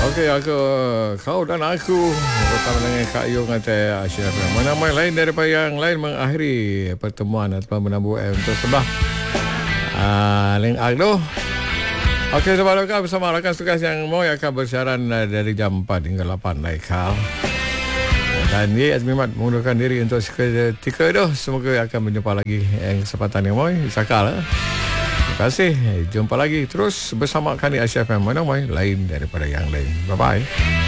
Okey, kau dan aku bersama dengan Kak Yung atau Asyaf. Mana lain daripada yang lain mengakhiri pertemuan atau menambah untuk sebelah. Link Agdo. Okey, sebab bersama rakan tugas yang mau akan bersiaran dari jam 4 hingga 8 Naikal. Dan ni Azmimat mengundurkan diri untuk seketika itu. Semoga akan berjumpa lagi yang kesempatan yang mau. Sakal. Terima kasih. Jumpa lagi terus bersama kami Asia FM. Mana lain daripada yang lain. Bye-bye.